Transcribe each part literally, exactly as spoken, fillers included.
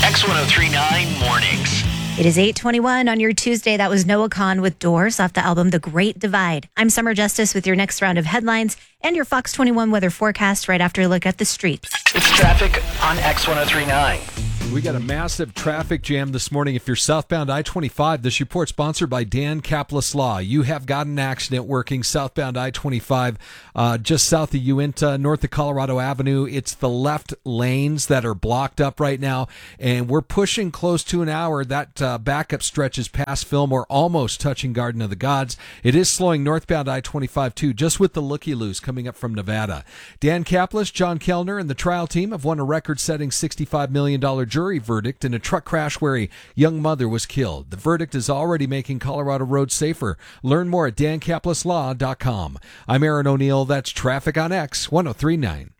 X one oh three point nine Mornings. It is eight twenty-one on your Tuesday. That was Noah Kahan with Doors off the album The Great Divide. I'm Summer Justice with your next round of headlines and your Fox twenty-one weather forecast right after a look at the streets. It's traffic on X one oh three point nine. We got a massive traffic jam this morning. If you're southbound I twenty-five, this report sponsored by Dan Kaplis Law. You have got an accident working southbound I twenty-five, uh, just south of Uinta, north of Colorado Avenue. It's the left lanes that are blocked up right now, and we're pushing close to an hour. That uh, backup stretches past Fillmore, almost touching Garden of the Gods. It is slowing northbound I twenty-five too, just with the looky-loos coming up from Nevada. Dan Kaplis, John Kellner, and the trial team have won a record-setting sixty-five million dollars jury verdict in a truck crash where a young mother was killed. The verdict is already making Colorado roads safer. Learn more at dan kaplis law dot com. I'm Aaron O'Neill. That's traffic on X one oh three point nine.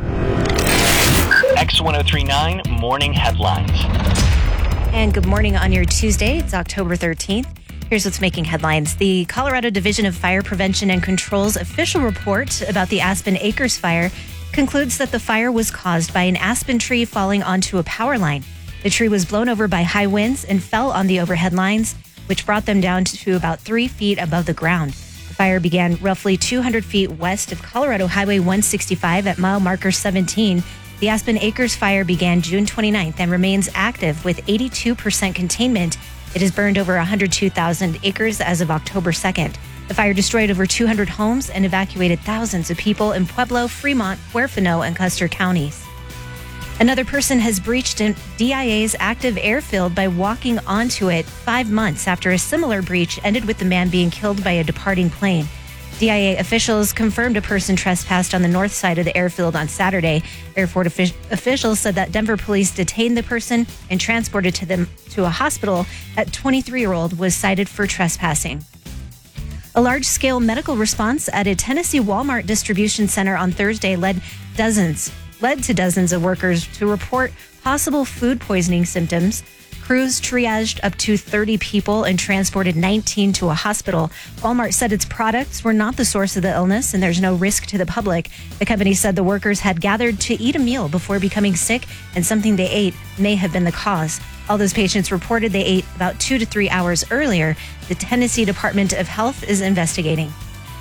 X one oh three point nine Morning Headlines. And good morning on your Tuesday. It's October thirteenth. Here's what's making headlines. The Colorado Division of Fire Prevention and Control's official report about the Aspen Acres fire concludes that the fire was caused by an aspen tree falling onto a power line. The tree was blown over by high winds and fell on the overhead lines, which brought them down to about three feet above the ground. The fire began roughly two hundred feet west of Colorado Highway one sixty-five at mile marker seventeen. The Aspen Acres fire began June twenty-ninth and remains active with eighty-two percent containment. It has burned over one hundred two thousand acres as of October second. The fire destroyed over two hundred homes and evacuated thousands of people in Pueblo, Fremont, Huerfano, and Custer counties. Another person has breached D I A's active airfield by walking onto it five months after a similar breach ended with the man being killed by a departing plane. D I A officials confirmed a person trespassed on the north side of the airfield on Saturday. Airport officials said that Denver police detained the person and transported to them to a hospital. That twenty-three-year-old was cited for trespassing. A large-scale medical response at a Tennessee Walmart distribution center on Thursday led dozens, led to dozens of workers to report possible food poisoning symptoms. Crews triaged up to thirty people and transported nineteen to a hospital. Walmart said its products were not the source of the illness and there's no risk to the public. The company said the workers had gathered to eat a meal before becoming sick and something they ate may have been the cause. All those patients reported they ate about two to three hours earlier. The Tennessee Department of Health is investigating.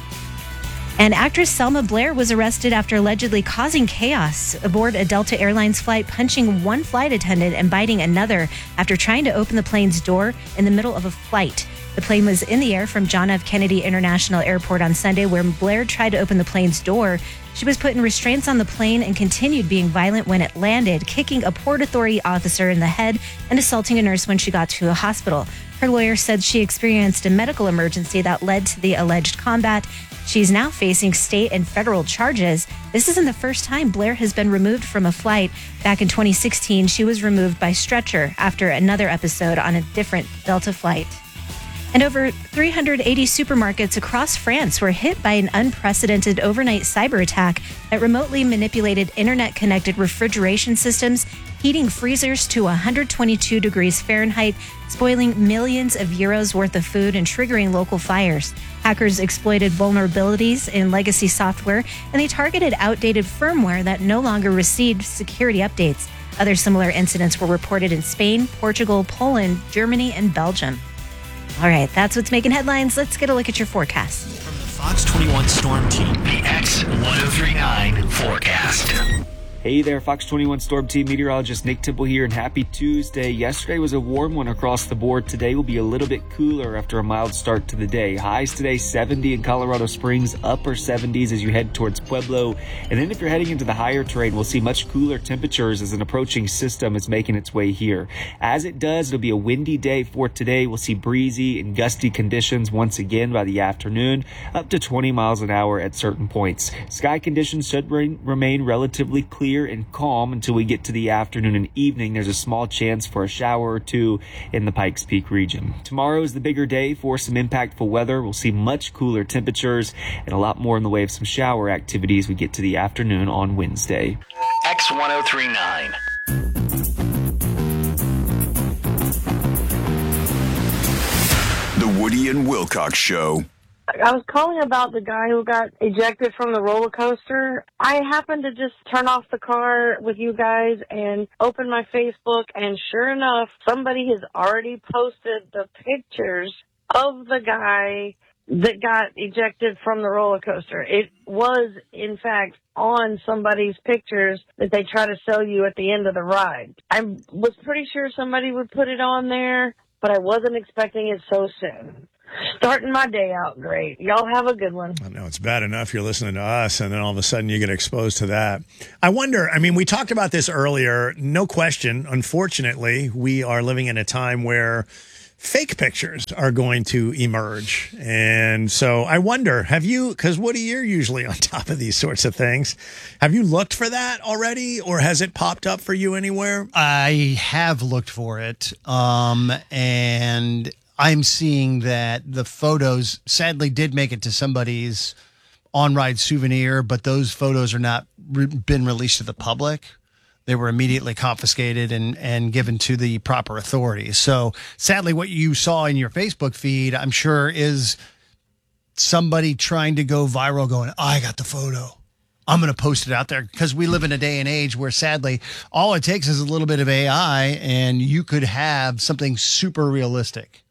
And actress Selma Blair was arrested after allegedly causing chaos aboard a Delta Airlines flight, punching one flight attendant and biting another after trying to open the plane's door in the middle of a flight. The plane was in the air from John F. Kennedy International Airport on Sunday, where Blair tried to open the plane's door. She was putting restraints on the plane and continued being violent when it landed, kicking a Port Authority officer in the head and assaulting a nurse when she got to a hospital. Her lawyer said she experienced a medical emergency that led to the alleged combat. She's now facing state and federal charges. This isn't the first time Blair has been removed from a flight. Back in twenty sixteen, she was removed by stretcher after another episode on a different Delta flight. And over three hundred eighty supermarkets across France were hit by an unprecedented overnight cyber attack that remotely manipulated internet-connected refrigeration systems, heating freezers to one hundred twenty-two degrees Fahrenheit, spoiling millions of euros worth of food and triggering local fires. Hackers exploited vulnerabilities in legacy software, and they targeted outdated firmware that no longer received security updates. Other similar incidents were reported in Spain, Portugal, Poland, Germany, and Belgium. All right, that's what's making headlines. Let's get a look at your forecast. From the Fox twenty-one Storm Team, the X one oh three point nine forecast. Hey there, Fox twenty-one Storm Team meteorologist Nick Temple here, and happy Tuesday. Yesterday was a warm one across the board. Today will be a little bit cooler after a mild start to the day. Highs today seventy in Colorado Springs, upper seventies as you head towards Pueblo. And then if you're heading into the higher terrain, we'll see much cooler temperatures as an approaching system is making its way here. As it does, it'll be a windy day for today. We'll see breezy and gusty conditions once again by the afternoon, up to twenty miles an hour at certain points. Sky conditions should re- remain relatively clear and calm until we get to the afternoon and evening. There's a small chance for a shower or two in the Pikes Peak region. Tomorrow is the bigger day for some impactful weather. We'll see much cooler temperatures and a lot more in the way of some shower activity as we get to the afternoon on Wednesday. X one oh three point nine. The Woody and Wilcox Show. I was calling about the guy who got ejected from the roller coaster. I happened to just turn off the car with you guys and open my Facebook, and sure enough, somebody has already posted the pictures of the guy that got ejected from the roller coaster. It was, in fact, on somebody's pictures that they try to sell you at the end of the ride. I was pretty sure somebody would put it on there, but I wasn't expecting it so soon. Starting my day out great. Y'all have a good one. I know it's bad enough you're listening to us, and then all of a sudden you get exposed to that. I wonder, I mean, we talked about this earlier. No question, unfortunately, we are living in a time where fake pictures are going to emerge. And so I wonder, have you, because Woody, you're usually on top of these sorts of things. Have you looked for that already, or has it popped up for you anywhere? I have looked for it. Um, and I'm seeing that the photos sadly did make it to somebody's on-ride souvenir, but those photos are not re- been released to the public. They were immediately confiscated and, and given to the proper authorities. So sadly, what you saw in your Facebook feed, I'm sure, is somebody trying to go viral going, oh, I got the photo. I'm going to post it out there, because we live in a day and age where sadly all it takes is a little bit of A I and you could have something super realistic.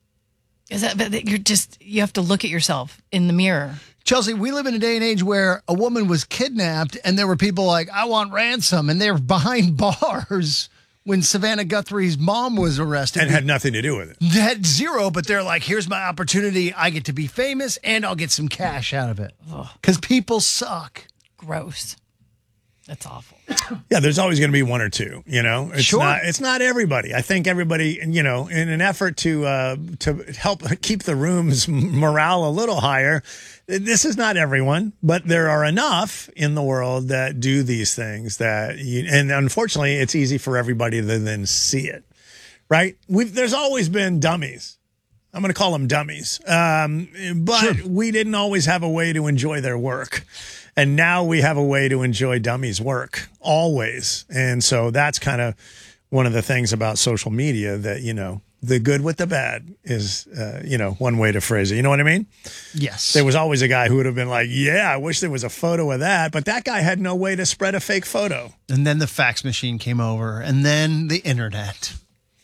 Is that, but you're just, you have to look at yourself in the mirror. Chelsea, we live in a day and age where a woman was kidnapped and there were people like, I want ransom, and they're behind bars when Savannah Guthrie's mom was arrested. And had nothing to do with it. Had zero, but they're like, here's my opportunity. I get to be famous and I'll get some cash out of it. Because people suck. Gross. That's awful. Yeah, there's always going to be one or two, you know. It's Sure. not it's not everybody. I think everybody, you know, in an effort to uh, to help keep the room's morale a little higher, this is not everyone, but there are enough in the world that do these things that you, and unfortunately, it's easy for everybody to then see it. Right? We've there's always been dummies. I'm going to call them dummies. Um, but sure. We didn't always have a way to enjoy their work. And now we have a way to enjoy dummies' work, always. And so that's kind of one of the things about social media that, you know, the good with the bad is, uh, you know, one way to phrase it. You know what I mean? Yes. There was always a guy who would have been like, yeah, I wish there was a photo of that. But that guy had no way to spread a fake photo. And then the fax machine came over, and then the internet.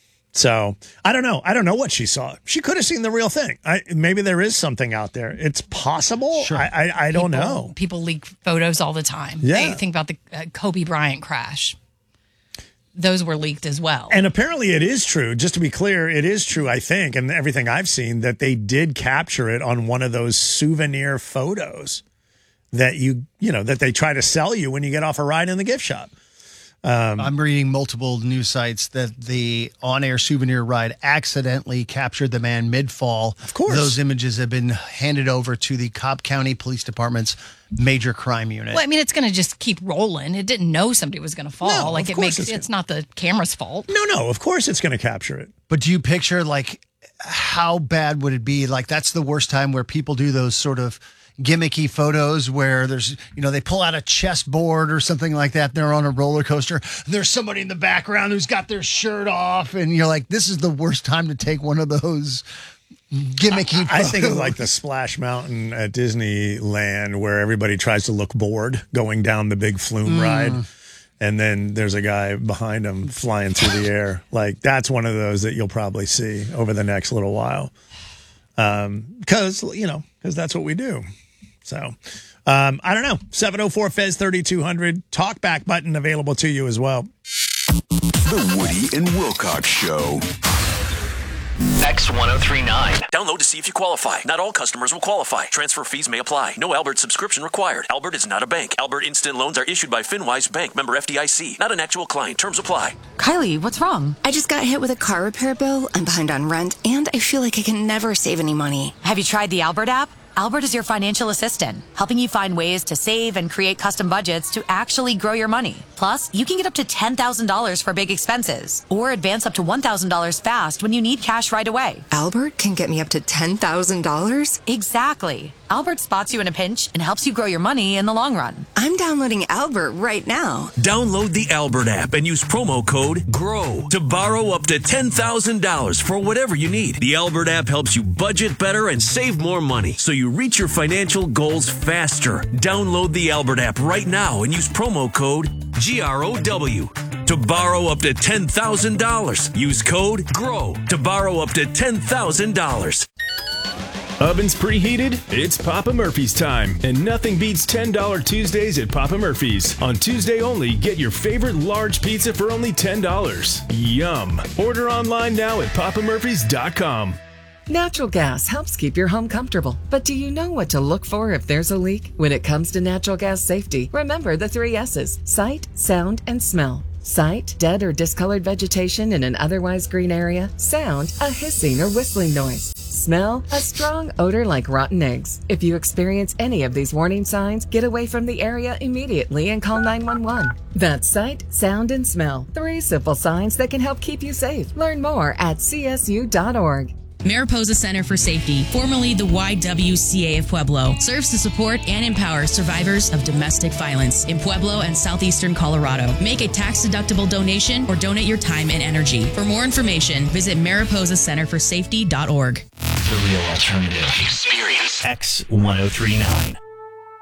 So I don't know. I don't know what she saw. She could have seen the real thing. I, maybe there is something out there. It's possible. Sure. I, I, I don't people, know. People leak photos all the time. Yeah. They think about the uh, Kobe Bryant crash. Those were leaked as well. And apparently it is true. Just to be clear, it is true, I think, and everything I've seen, that they did capture it on one of those souvenir photos that you, you know, that they try to sell you when you get off a ride in the gift shop. Um, I'm reading multiple news sites that the on-air souvenir ride accidentally captured the man mid-fall. Of course. Those images have been handed over to the Cobb County Police Department's major crime unit. Well, I mean, it's going to just keep rolling. It didn't know somebody was going to fall. No, like of it course makes it's it's not the camera's fault. no, no, of course it's going to capture it. But do you picture, like, how bad would it be? Like, that's the worst time where people do those sort of gimmicky photos where there's, you know, they pull out a chessboard or something like that. They're on a roller coaster. There's somebody in the background who's got their shirt off, and you're like, this is the worst time to take one of those gimmicky photos. I think of like the Splash Mountain at Disneyland where everybody tries to look bored going down the big flume mm. ride. And then there's a guy behind him flying through the air. Like, that's one of those that you'll probably see over the next little while. Um, because, you know, because that's what we do. So, um, I don't know. seven oh four F E Z thirty-two hundred. Talkback button available to you as well. The Woody and Wilcox Show. X ten thirty-nine. Download to see if you qualify. Not all customers will qualify. Transfer fees may apply. No Albert subscription required. Albert is not a bank. Albert Instant Loans are issued by FinWise Bank, member F D I C. Not an actual client. Terms apply. Kylie, what's wrong? I just got hit with a car repair bill. I'm behind on rent, and I feel like I can never save any money. Have you tried the Albert app? Albert is your financial assistant, helping you find ways to save and create custom budgets to actually grow your money. Plus, you can get up to ten thousand dollars for big expenses or advance up to one thousand dollars fast when you need cash right away. Albert can get me up to ten thousand dollars? Exactly. Albert spots you in a pinch and helps you grow your money in the long run. I'm downloading Albert right now. Download the Albert app and use promo code GROW to borrow up to ten thousand dollars for whatever you need. The Albert app helps you budget better and save more money so you reach your financial goals faster. Download the Albert app right now and use promo code G R O W to borrow up to ten thousand dollars. Use code GROW to borrow up to ten thousand dollars. Ovens preheated? It's Papa Murphy's time, and nothing beats ten dollars Tuesdays at Papa Murphy's. On Tuesday only, get your favorite large pizza for only ten dollars. Yum! Order online now at papa murphys dot com. Natural gas helps keep your home comfortable, but do you know what to look for if there's a leak? When it comes to natural gas safety, remember the three S's: sight, sound, and smell. Sight, dead or discolored vegetation in an otherwise green area. Sound, a hissing or whistling noise. Smell, a strong odor like rotten eggs. If you experience any of these warning signs, get away from the area immediately and call nine one one. That's sight, sound, and smell. Three simple signs that can help keep you safe. Learn more at C S U dot org. Mariposa Center for Safety, formerly the Y W C A of Pueblo, serves to support and empower survivors of domestic violence in Pueblo and southeastern Colorado. Make a tax-deductible donation or donate your time and energy. For more information, visit mariposa center for safety dot org. The real alternative. Experience X ten thirty-nine.